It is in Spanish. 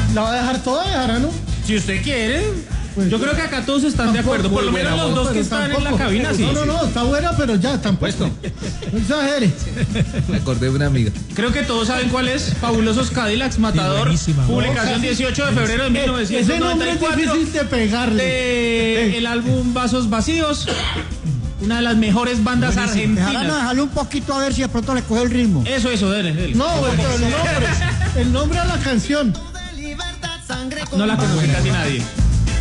¿La va a dejar toda, Jarano? Si usted quiere. Pues, yo creo que acá todos están de acuerdo, por lo menos los dos que están en la cabina, sí. No, está buena, pero ya, tampoco. No exagere. Me acordé de una amiga. Creo que todos saben cuál es. Fabulosos Cadillacs, Matador, publicación 18 de febrero de 1994. Ese nombre es difícil de pegarle. El álbum Vasos Vacíos, una de las mejores bandas argentinas. Déjalo un poquito a ver si de pronto le coge el ritmo. Eso, dele. No, pero el nombre a la canción. No la conoce casi nadie.